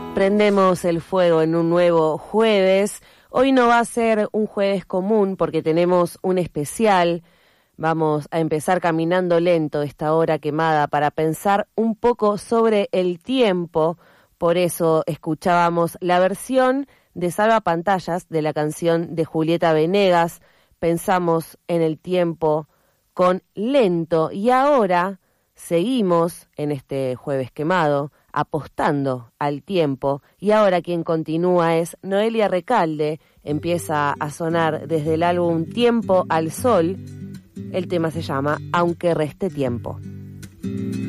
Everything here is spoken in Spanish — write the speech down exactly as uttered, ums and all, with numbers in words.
Prendemos el fuego en un nuevo jueves. Hoy no va a ser un jueves común porque tenemos un especial. Vamos a empezar caminando lento esta hora quemada para pensar un poco sobre el tiempo. Por eso escuchábamos la versión de Salvapantallas de la canción de Julieta Venegas. Pensamos en el tiempo con Lento y ahora seguimos en este jueves quemado apostando al tiempo, y ahora quien continúa es Noelia Recalde. Empieza a sonar desde el álbum Tiempo al Sol. El tema se llama Aunque reste tiempo.